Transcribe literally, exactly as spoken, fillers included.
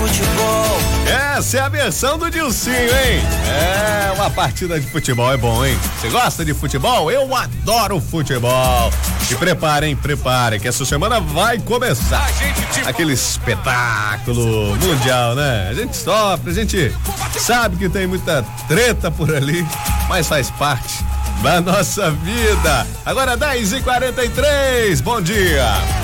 futebol. Essa é a versão do Dilcinho, hein? É, uma partida de futebol é bom, hein? Você gosta de futebol? Eu adoro futebol. E preparem, preparem, que essa semana vai começar aquele espetáculo mundial, né? A gente sofre, a gente sabe que tem muita treta por ali, mas faz parte da nossa vida. Agora dez e quarenta e três, bom dia.